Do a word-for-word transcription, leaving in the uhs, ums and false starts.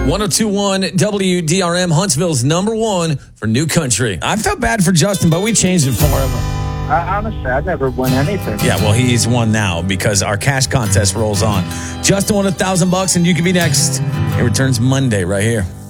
ten twenty-one W D R M, Huntsville's number one for New Country. I felt bad for Justin, but we changed it for him. I, honestly, I never won anything. Yeah, well, he's won now because our cash contest rolls on. Justin won a thousand bucks, and you can be next. It returns Monday right here.